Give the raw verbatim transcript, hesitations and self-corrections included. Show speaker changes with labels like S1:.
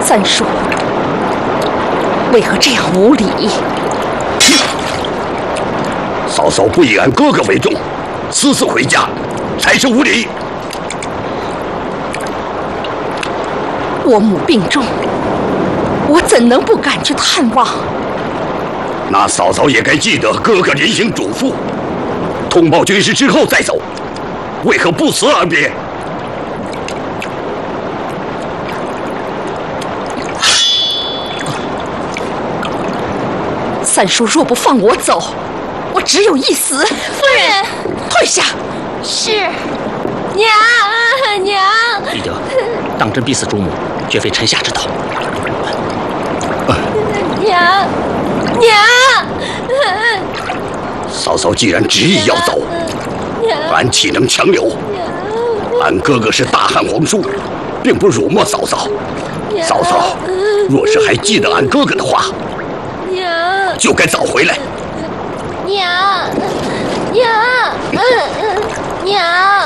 S1: 三叔，为何这样无礼？
S2: 嫂嫂不以俺哥哥为重，私自回家，才是无礼。
S1: 我母病重，我怎能不赶去探望？
S2: 那嫂嫂也该记得哥哥临行嘱咐，通报军师之后再走，为何不辞而别？
S1: 三叔若不放我走，我只有一死。
S3: 夫人，
S1: 退下。
S3: 是。娘，娘。
S4: 懿德，当真逼死主母，绝非臣下之道。
S3: 娘，娘。
S2: 嫂嫂既然执意要走，俺岂能强留？俺哥哥是大汉皇叔，并不辱没嫂嫂。嫂嫂若是还记得俺哥哥的话，
S3: 娘，
S2: 就该早回来。
S3: 娘，娘，嗯嗯，娘。